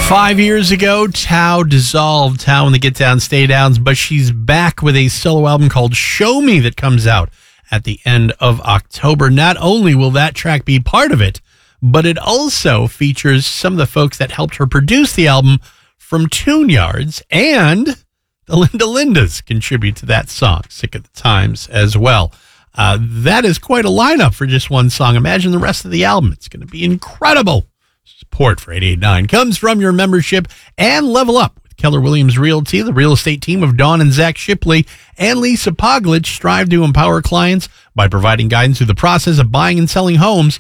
5 years ago, Tao dissolved. Tao and the Get Down, Stay Downs, but she's back with a solo album called Show Me that comes out at the end of October. Not only will that track be part of it, but it also features some of the folks that helped her produce the album from Tune Yards, and the Linda Lindas contribute to that song, Sick of the Times, as well. That is quite a lineup for just one song. Imagine the rest of the album. It's going to be incredible. Support for 88.9 comes from your membership and Level Up with Keller Williams Realty. The real estate team of Dawn and Zach Shipley and Lisa Poglich strive to empower clients by providing guidance through the process of buying and selling homes.